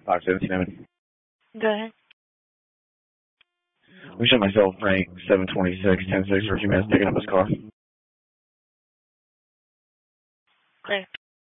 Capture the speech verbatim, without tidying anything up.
five seven seven. Go ahead. We shot myself rank seven twenty-six, ten six for a few minutes picking up his car. Clear.